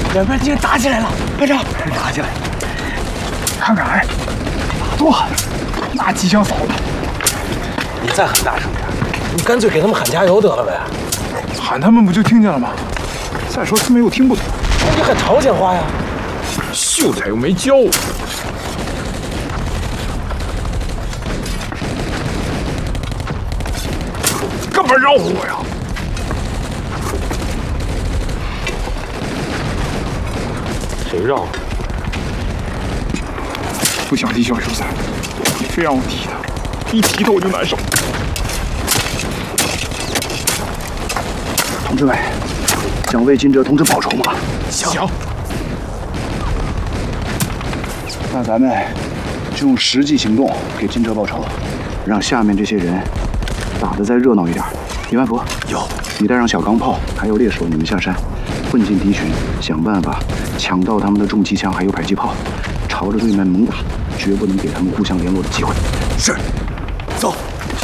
两边竟然打起来了！班长，打起来！ 看看哎，打多狠！那机枪扫的。 你再喊大声点，你干脆给他们喊加油得了呗。 喊他们不就听见了吗？再说他们又听不懂。 你喊朝鲜话呀？ 秀才又没教我。干嘛绕我呀？ 谁绕？ 不想踢小球赛，你非让我踢他，一踢他我就难受。 同志们，想为金哲同志报仇吗？ 想。 那咱们就用实际行动给金哲报仇，让下面这些人打得再热闹一点。李万福， 有。 你带上小钢炮还有猎手，你们下山，混进敌群，想办法抢到他们的重机枪还有迫击炮，朝着对面猛打，绝不能给他们互相联络的机会。 是。走。